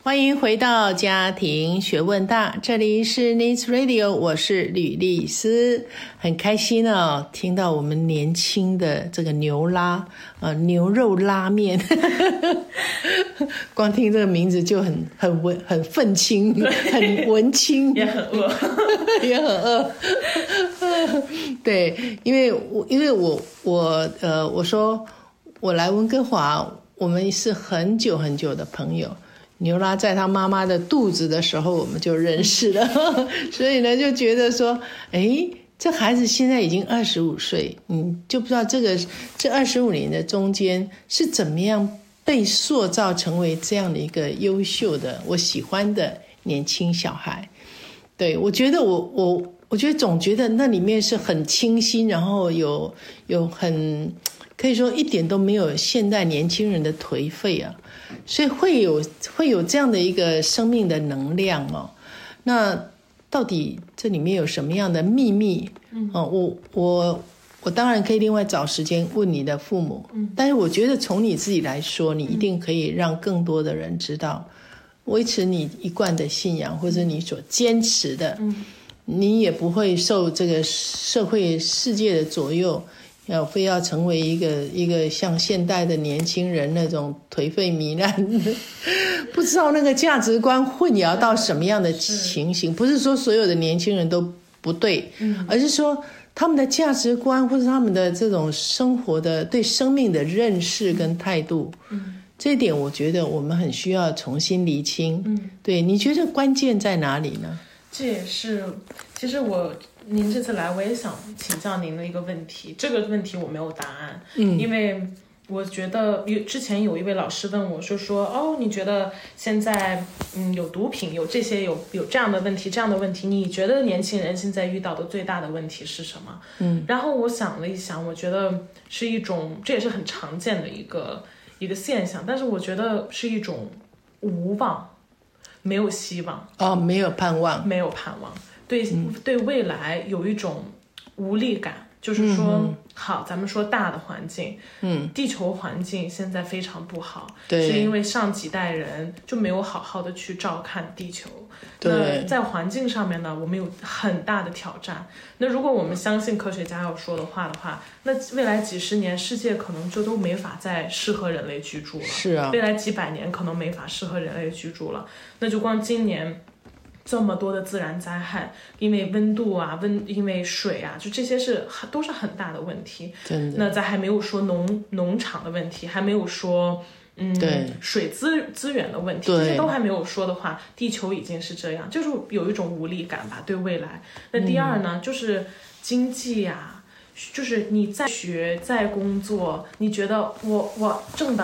欢迎回到家庭学问大，这里是 Needs Radio， 我是吕丽丝，很开心哦，听到我们年轻的这个牛肉拉面，光听这个名字就很愤青，很文青， 也很饿， 也很饿。对，因为我说我来温哥华，我们是很久很久的朋友。牛拉在他妈妈的肚子的时候我们就认识了，所以呢就觉得说，这孩子现在已经25岁，就不知道这25年的中间是怎么样被塑造成为这样的一个优秀的我喜欢的年轻小孩。对，我觉得我觉得总觉得那里面是很清新，然后有很可以说一点都没有现代年轻人的颓废啊，所以会有这样的一个生命的能量。那到底这里面有什么样的秘密？我当然可以另外找时间问你的父母，但是我觉得从你自己来说，你一定可以让更多的人知道，维持你一贯的信仰或者你所坚持的，你也不会受这个社会世界的左右，非要成为一个像现代的年轻人那种颓废糜烂的，不知道那个价值观混淆到什么样的情形。不是说所有的年轻人都不对，而是说他们的价值观或者他们的这种生活的对生命的认识跟态度，这一点我觉得我们很需要重新厘清。对，你觉得关键在哪里呢？ 这也是其实您这次来我也想请教您的一个问题，这个问题我没有答案，因为我觉得之前有一位老师问我说你觉得现在有毒品有这些有这样的问题，你觉得年轻人现在遇到的最大的问题是什么？然后我想了一想，我觉得是一种，这也是很常见的一个现象，但是我觉得是一种无望，没有希望， 没有盼望， 对未来有一种无力感，就是说，好，咱们说大的环境，地球环境现在非常不好，是因为上几代人就没有好好的去照看地球。那在环境上面呢，我们有很大的挑战。那如果我们相信科学家要说的话，那未来几十年世界可能就都没法再适合人类居住了。 是啊， 未来几百年可能没法适合人类居住了。那就光今年这么多的自然灾害，因为温度啊，因为水啊，就这些都是很大的问题。 真的。 那咱还没有说农场的问题，还没有说水资源的问题，这些都还没有说的话，地球已经是这样，就是有一种无力感吧，对未来。那第二呢，就是经济啊，就是你在学在工作，你觉得我挣的